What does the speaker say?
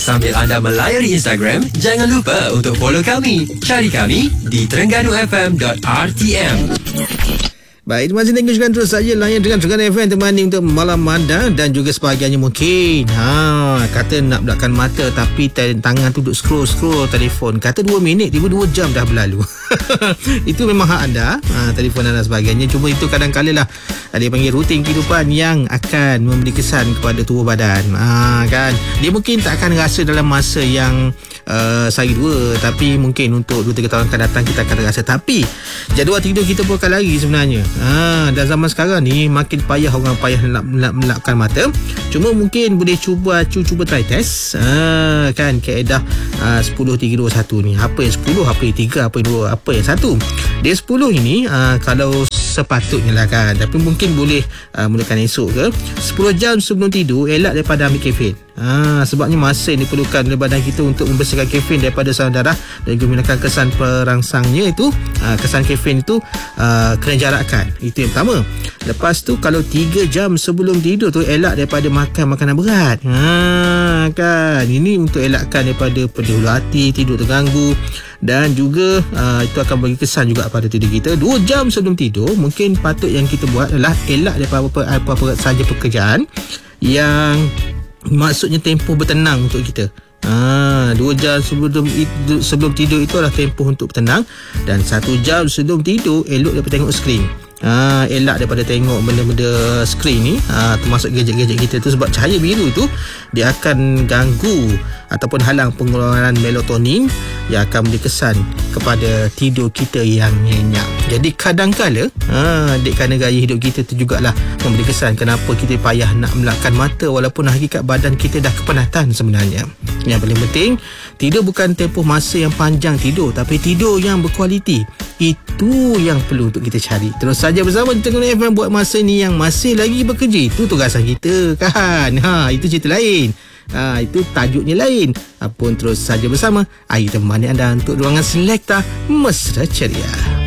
Sambil anda melayari Instagram, jangan lupa untuk follow kami. Cari kami di terengganu.fm.rtm. Baik, terima kasih, teruskan terus saja layan dengan Terengganu FM temani untuk malam anda. Dan juga sebahagiannya mungkin kata nak belakkan mata tapi tangan tu duduk scroll telefon. Kata 2 minit, tiba 2 jam dah berlalu. Itu memang hak anda, telefon anda sebagainya. Cuma itu kadang-kadang lah dia panggil rutin kehidupan yang akan memberi kesan kepada tubuh badan. Kan dia mungkin tak akan rasa dalam masa yang sehari dua, tapi mungkin untuk 2-3 tahun akan datang kita akan rasa. Tapi jadual tidur kita pun akan lari sebenarnya. Dan zaman sekarang ni makin payah, orang payah nak melapkan mata. Cuma mungkin boleh cuba try test kan kaedah 10 3 2 1 ni. Apa yang 10, apa yang 3, apa yang 2, apa yang 1. Dia 10 ini kalau sepatutnya lah kan, tapi mungkin boleh mulakan esok ke 10 jam sebelum tidur, elak daripada ambil kafein. Sebabnya masa yang diperlukan oleh badan kita untuk membersihkan kafein daripada saluran darah dan juga menggunakan kesan perangsangnya itu, kesan kafein itu kena jarakkan. Itu yang pertama. Lepas tu kalau 3 jam sebelum tidur tu elak daripada makan makanan berat. Kan ini untuk elakkan daripada pedih hulu hati, tidur terganggu, dan juga itu akan bagi kesan juga pada tidur kita. 2 jam sebelum tidur mungkin patut yang kita buat adalah elak daripada apa saja pekerjaan yang maksudnya tempoh bertenang untuk kita. 2 jam sebelum tidur itu adalah tempoh untuk bertenang, dan 1 jam sebelum tidur elok daripada tengok skrin. Elak daripada tengok benda-benda skrin ni, termasuk gadget-gadget kita tu, sebab cahaya biru tu dia akan ganggu ataupun halang pengeluaran melatonin yang akan memberi kesan kepada tidur kita yang nyenyak. Jadi kadang-kala kerana gaya hidup kita tu jugalah memberi kesan kenapa kita payah nak melapkan mata, walaupun hakikat badan kita dah kepenatan sebenarnya. Yang paling penting, tidur bukan tempoh masa yang panjang tidur, tapi tidur yang berkualiti. Itu yang perlu untuk kita cari. Terus saja bersama di Terengganu FM buat masa ni yang masih lagi bekerja. Itu tugasan kita kan. Itu cerita lain. Itu tajuknya lain. Pun terus saja bersama. Kita menemani anda untuk ruangan Selekta Mesra Ceria.